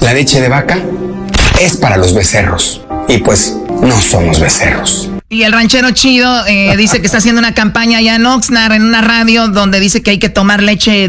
La leche de vaca es para los becerros. Y pues no somos becerros. Y el ranchero chido dice que está haciendo una campaña allá en Oxnard, en una radio, donde dice que hay que tomar leche